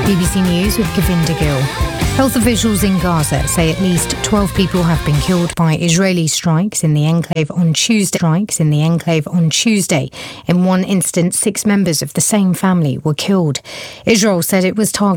BBC News with Govinda Gill. Health officials in Gaza say at least 12 people have been killed by Israeli strikes in the enclave on Tuesday. In one instance, 6 members of the same family were killed. Israel said it was targeting